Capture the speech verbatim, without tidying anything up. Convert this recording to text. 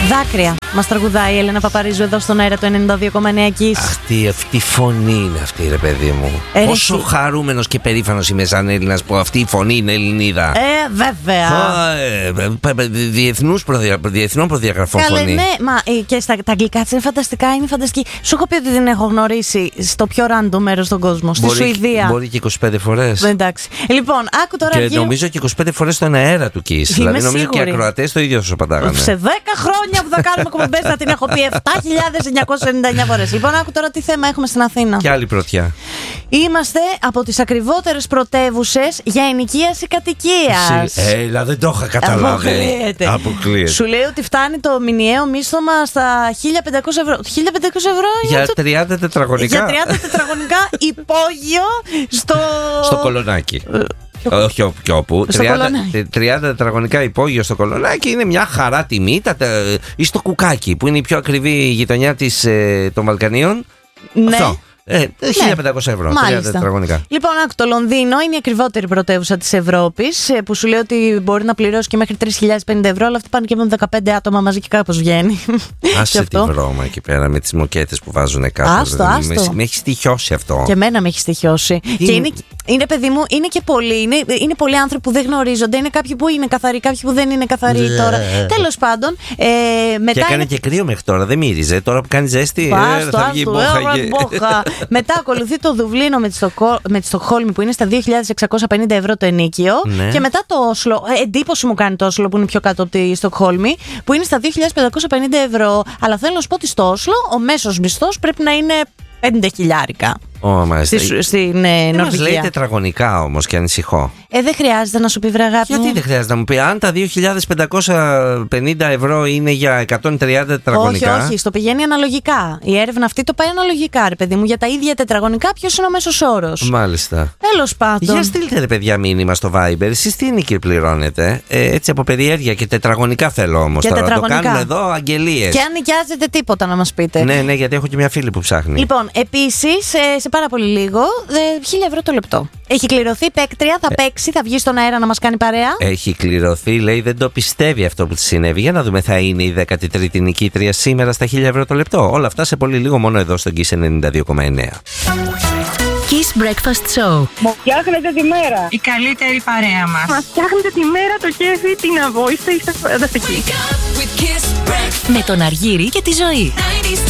Δάκρυα. Μας τραγουδάει η Έλενα Παπαρίζου εδώ στον αέρα του ενενήντα δύο κόμμα εννέα Kiss. Αυτή, αυτή η φωνή είναι αυτή, ρε παιδί μου. Ε, Πόσο εσύ. χαρούμενος και περήφανος είμαι σαν Έλληνας που αυτή η φωνή είναι Ελληνίδα. Ε, βέβαια. Α, ε, ε, ε, διεθνούς προδια, διεθνών προδιαγραφών Καλέ, φωνή. ναι, μα ε, και στα τα αγγλικά της είναι φανταστικά, είναι φανταστική. Σου έχω πει ότι την έχω γνωρίσει στο πιο random μέρος στον κόσμο, στη μπορεί, Σουηδία. Μπορεί και είκοσι πέντε φορές. Εντάξει. Λοιπόν, άκου τώρα. Και βγαίνω... νομίζω και είκοσι πέντε φορές στον αέρα του Kiss. Δηλαδή νομίζω σίγουρη. και οι ακροατές το ίδιο σου πατάγανε. Σε δέκα χρόνια που θα κάνουμε εκπομπές θα την έχω πει επτά χιλιάδες εννιακόσιες ενενήντα εννέα φορές. Λοιπόν, άκου τώρα τι θέμα έχουμε στην Αθήνα. Και άλλη πρωτιά. Είμαστε από τις ακριβότερες πρωτεύουσες για ενοικίαση κατοικίας. Έλα, δεν το είχα καταλάβει. Αποκλείεται. Αποκλείεται. Σου λέει ότι φτάνει το μηνιαίο μίσθωμα στα χίλια πεντακόσια ευρώ. χίλια πεντακόσια ευρώ Για το... τριάντα τετραγωνικά. Για τριάντα τετραγωνικά υπόγειο στο. Στο Κολονάκι. Όχι όπου και όπου. τριάντα, τριάντα τετραγωνικά υπόγειο στο Κολονάκι είναι μια χαρά τιμή. Τα, ή στο Κουκάκι που είναι η πιο ακριβή γειτονιά της, ε, των Βαλκανίων. Ναι. Αυτό. Ε, χίλια πεντακόσια ευρώ. τριάντα τετραγωνικά. Λοιπόν, άκου, το Λονδίνο είναι η ακριβότερη πρωτεύουσα της Ευρώπης, που σου λέει ότι μπορεί να πληρώσει και μέχρι τρεις χιλιάδες πενήντα ευρώ, αλλά αυτοί πάνε και με δεκαπέντε άτομα μαζί και κάπως βγαίνει. Άσε τη βρώμα εκεί πέρα με τις μοκέτες που βάζουν κάτω. Άστο, άστο. Με έχει στοιχιώσει αυτό. Και εμένα με έχει στοιχιώσει. Και είναι, είναι, παιδί μου, είναι και πολλοί. Είναι, είναι πολλοί άνθρωποι που δεν γνωρίζονται. Είναι κάποιοι που είναι καθαροί, κάποιοι που δεν είναι καθαροί τώρα. Τέλος πάντων. Ε, μετά και έκανε είναι... και κρύο μέχρι τώρα, δεν μύριζε. Τώρα που κάνει ζέστη, Άστο, ε, θα βγει μπόχα. Μετά ακολουθεί το Δουβλίνο με τη, Στοκο... με τη Στοκχόλμη που είναι στα δύο χιλιάδες εξακόσια πενήντα ευρώ το ενίκιο. Ναι. Και μετά το Όσλο. Ε, εντύπωση μου κάνει το Όσλο που είναι πιο κάτω από τη Στοκχόλμη, που είναι στα δύο χιλιάδες πεντακόσια πενήντα ευρώ. Αλλά θέλω να σου πω ότι στο Όσλο ο μέσος μισθός πρέπει να είναι πέντε χιλιάρικα. Oh, Στη, στην ε, Νορβηγία. Μας λέει τετραγωνικά όμως και ανησυχώ. Ε, δεν χρειάζεται να σου πει, βρε αγάπη. Γιατί μου. δεν χρειάζεται να μου πει, αν τα δύο χιλιάδες πεντακόσια πενήντα ευρώ είναι για εκατόν τριάντα τετραγωνικά. Όχι, όχι, στο πηγαίνει αναλογικά. Η έρευνα αυτή το πάει αναλογικά, ρε παιδί μου. Για τα ίδια τετραγωνικά, ποιος είναι ο μέσος όρος. Μάλιστα. Τέλος πάντων. Για στείλτε, ρε παιδιά, μήνυμα στο Viber. Εσείς τι νοικία πληρώνετε. Ε, έτσι από περιέργεια και τετραγωνικά θέλω όμως. Τώρα τετραγωνικά. Το κάνουμε εδώ αγγελίες. Και αν νοικιάζετε τίποτα να μας πείτε. Ναι, ναι, γιατί έχω και μια φίλη που ψάχνει. Λοιπόν, επίσης, σε, σε πάρα πολύ λίγο, χίλια ευρώ το λεπτό. Έχει κληρωθεί παίκτρια, θα ε, παίξει, θα βγει στον αέρα να μας κάνει παρέα. Έχει κληρωθεί, λέει, δεν το πιστεύει αυτό που της συνέβη. Για να δούμε, θα είναι η δέκατη τρίτη νικήτρια σήμερα στα χίλια ευρώ το λεπτό. Όλα αυτά σε πολύ λίγο μόνο εδώ στον Kiss ενενήντα δύο κόμμα εννέα. Kiss Breakfast Show. Μου φτιάχνετε τη μέρα. Η καλύτερη παρέα μας. Μας φτιάχνετε τη μέρα, το κέφι, την αβόηστε, είστε φανταστικοί. Με τον Αργύρη και τη Ζωή.